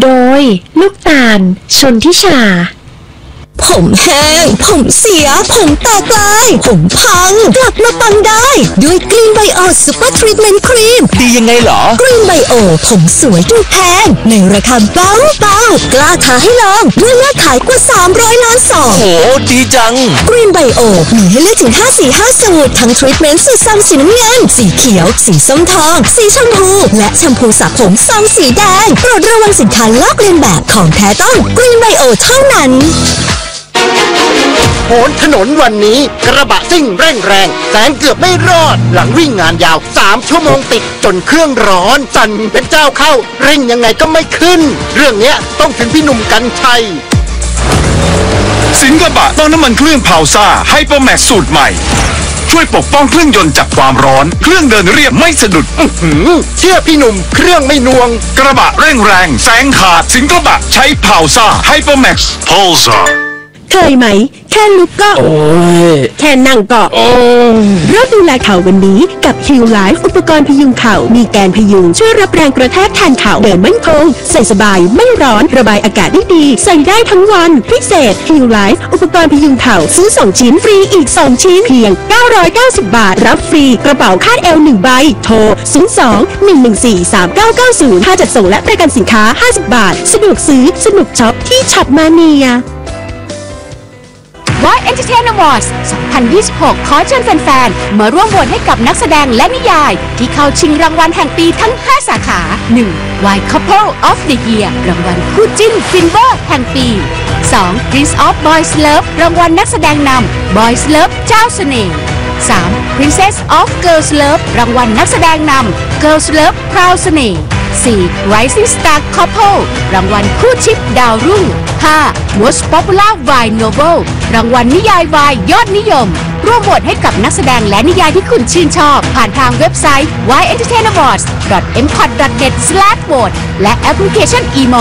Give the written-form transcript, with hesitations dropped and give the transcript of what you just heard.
โดยลูกตาลชนทิชาผมแห้งผมเสียผมแตกลายผมพังกลับมาปังได้ด้วยกรีนไบโอซูเปอร์ทรีทเมนต์ครีมดียังไงเหรอกรีนไบโอผมสวยดูแพงในราคาเบากล้าท้าให้ลองด้วยยอดขายกว่า300 ล้านซองโหดีจังกรีนไบโอมีให้เลือกถึง5 สี5สูตรทั้งทรีทเมนต์สูตรซองสีน้ำเงินสีเขียวสีส้มทองสีชมพูและแชมพูสระผมซองสีแดงโปรดระวังสินค้าลอกเลียนแบบของแท้ต้องกรีนไบโอเท่านั้นโหนถนนวันนี้กระบะซิ่งเร่งแรงแสงเกือบไม่รอดหลังวิ่งงานยาว3 ชั่วโมงติดจนเครื่องร้อนสั่นเป็นเจ้าเข้าเร่งยังไงก็ไม่ขึ้นเรื่องเนี้ยต้องถึงพี่หนุ่มกรรชัยสินกระบะต้องน้ำมันเครื่องพาวซ่าไฮเปอร์แม็กซ์สูตรใหม่ช่วยปกป้องเครื่องยนต์จากความร้อนเครื่องเดินเรียบไม่สะดุดเชื่อพี่หนุ่มเครื่องไม่น่วงกระบะเร่งแรงแสงขาดสินกระบะใช้พาวซ่าไฮเปอร์แม็กซ์พาวซ่าเคยไหมแค่ลุกก็แค่นั่งก็เริ่มดูแลเข่าวันนี้กับ Heal Life อุปกรณ์พยุงเข่ามีแกนพยุงช่วยรับแรงกระแทกแทนเข่าเดินมั่นคงใส่สบายไม่ร้อนระบายอากาศได้ดีใส่ได้ทั้งวันพิเศษ Heal Life อุปกรณ์พยุงเข่าซื้อ2 ชิ้นฟรีอีก2 ชิ้นเพียง990 บาทรับฟรีกระเป๋าคาดเอว1 ใบโทร02-114-3990ค่าจัดส่งและประกันสินค้า50 บาทสะดวกซื้อสนุกช็อปที่ช็อปมาเนีย Why Entertainment Awards 2026 ขอเชิญแฟนๆมาร่วมโหวตให้กับนักแสดงและนิยายที่เข้าชิงรางวัลแห่งปีทั้ง 5 สาขา 1. Why Couple of the Year รางวัลคู่จิ้นฟินเวอร์แห่งปี 2. Prince of Boys Love รางวัลนักแสดงนำ Boys Love เจ้าเสน่ห์ 3. Princess of Girls Love รางวัลนักแสดงนำ Girls Love พราวเสน่ห์ 4. Rising Star Couple รางวัลคู่ชิปดาวรุ่ง 5. Most Popular Wine Novel รางวัลนิยายวายยอดนิยมร่วมโหวตให้กับนักแสดงและนิยายที่คุณชื่นชอบผ่านทางเว็บไซต์ wyentertainawards.mcot.net/vote และแอปพลิเคชัน อีโม